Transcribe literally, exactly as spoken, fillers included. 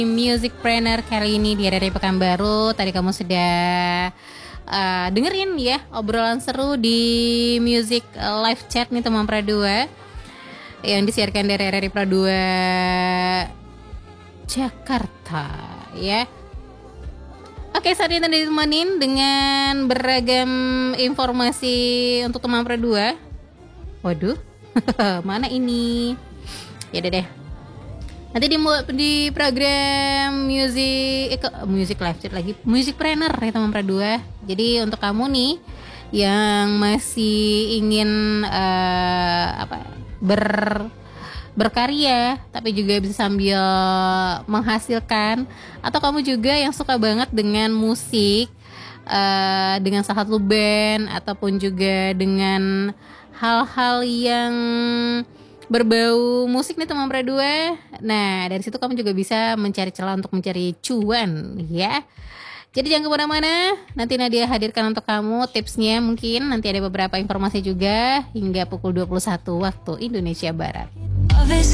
Musicpreneur kali ini di Hari Pekanbaru. Tadi kamu sudah uh, dengerin ya obrolan seru di Music Live Chat nih teman Pra dua yang disiarkan dari R R I Pra dua Jakarta ya. Oke, saat ini tadi ditemenin dengan beragam informasi untuk teman Pra dua. Waduh, mana ini? Ya deh deh. Nanti di, di program music eh, music live chat lagi Musicpreneur ya teman Pra dua. Jadi untuk kamu nih yang masih ingin uh, apa ber berkarya tapi juga bisa sambil menghasilkan, atau kamu juga yang suka banget dengan musik uh, dengan salah satu band ataupun juga dengan hal-hal yang berbau musik nih teman Pra dua. Nah dari situ kamu juga bisa mencari celah untuk mencari cuan ya. Jadi jangan kemana-mana, nanti Nadia hadirkan untuk kamu tipsnya. Mungkin nanti ada beberapa informasi juga hingga pukul dua puluh satu waktu Indonesia Barat.